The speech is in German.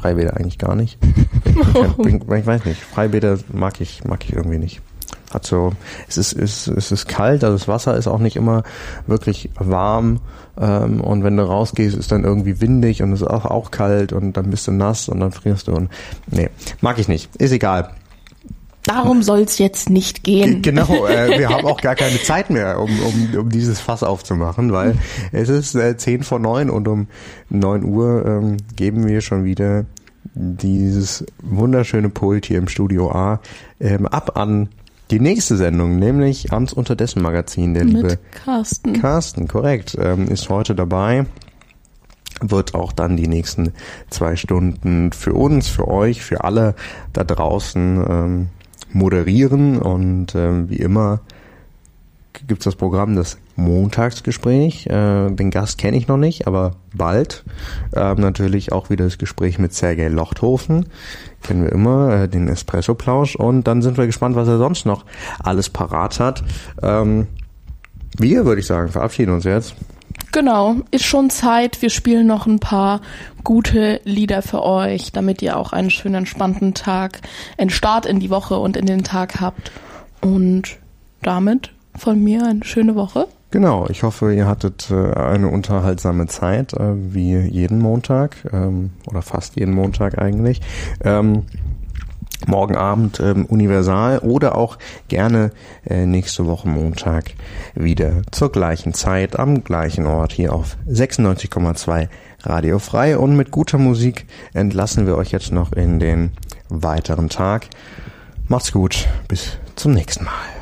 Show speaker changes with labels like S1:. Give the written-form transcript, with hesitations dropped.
S1: Freibäder eigentlich gar nicht. Ich weiß nicht, Freibäder mag ich irgendwie nicht. Es ist kalt, also das Wasser ist auch nicht immer wirklich warm, und wenn du rausgehst, ist dann irgendwie windig und es ist auch kalt und dann bist du nass und dann frierst du und nee, mag ich nicht, ist egal.
S2: Darum soll's jetzt nicht gehen.
S1: Genau, wir haben auch gar keine Zeit mehr, um dieses Fass aufzumachen, weil es ist 8:50 und um 9 Uhr geben wir schon wieder dieses wunderschöne Pult hier im Studio A ab an die nächste Sendung, nämlich ans Unterdessen-Magazin. Der liebe
S2: Carsten.
S1: Carsten, korrekt, ist heute dabei. Wird auch dann die nächsten 2 Stunden für uns, für euch, für alle da draußen moderieren. Und wie immer gibt's das Programm, das Montagsgespräch. Den Gast kenne ich noch nicht, aber bald. Natürlich auch wieder das Gespräch mit Sergej Lochthofen. Kennen wir immer, den Espresso-Plausch. Und dann sind wir gespannt, was er sonst noch alles parat hat. Wir, würde ich sagen, verabschieden uns jetzt.
S2: Genau, ist schon Zeit. Wir spielen noch ein paar gute Lieder für euch, damit ihr auch einen schönen, entspannten Tag, einen Start in die Woche und in den Tag habt. Und damit von mir eine schöne Woche.
S1: Genau, ich hoffe, ihr hattet eine unterhaltsame Zeit, wie jeden Montag, oder fast jeden Montag eigentlich. Morgen Abend Universal oder auch gerne nächste Woche Montag wieder zur gleichen Zeit, am gleichen Ort hier auf 96,2 Radio Frei. Und mit guter Musik entlassen wir euch jetzt noch in den weiteren Tag. Macht's gut, bis zum nächsten Mal.